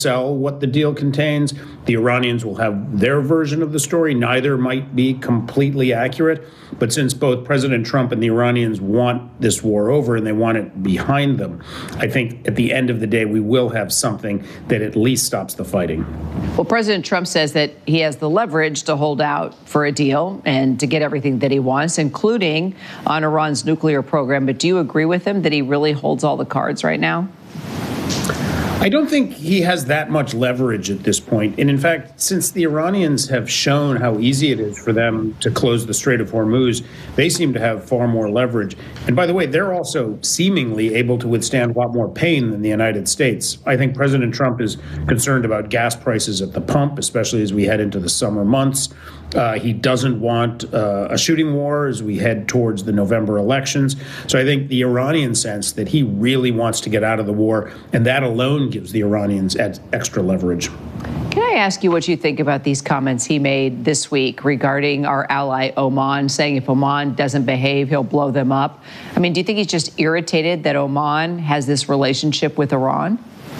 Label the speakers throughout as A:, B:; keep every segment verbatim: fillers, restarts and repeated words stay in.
A: sell what the deal contains. The Iranians will have their version of the story. Neither might be completely accurate. But since both President Trump and the Iranians want this war over and they want it behind them, I think at the end of the day, we will have something that at least stops the fighting.
B: Well, President Trump says that he has the leverage to hold out for a deal and to get everything that he wants, including on Iran's nuclear program. But do you agree with him that he really holds all the cards right now?
A: I don't think he has that much leverage at this point. And in fact, since the Iranians have shown how easy it is for them to close the Strait of Hormuz, they seem to have far more leverage. And by the way, they're also seemingly able to withstand a lot more pain than the United States. I think President Trump is concerned about gas prices at the pump, especially as we head into the summer months. Uh, he doesn't want uh, a shooting war as we head towards the November elections. So I think the Iranian sense that he really wants to get out of the war, and that alone gives the Iranians extra leverage.
B: Can I ask you what you think about these comments he made this week regarding our ally Oman, saying if Oman doesn't behave, he'll blow them up? I mean, do you think he's just irritated that Oman has this relationship with Iran?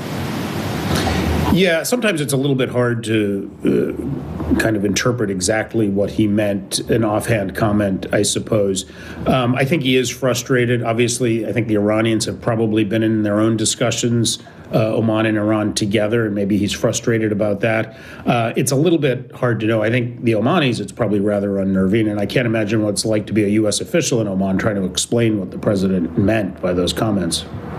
A: Yeah, sometimes it's a little bit hard to uh, kind of interpret exactly what he meant, an offhand comment, I suppose. Um, I think he is frustrated. Obviously, I think the Iranians have probably been in their own discussions, uh, Oman and Iran together, and maybe he's frustrated about that. Uh, it's a little bit hard to know. I think the Omanis, it's probably rather unnerving, and I can't imagine what it's like to be a U S official in Oman trying to explain what the president meant by those comments.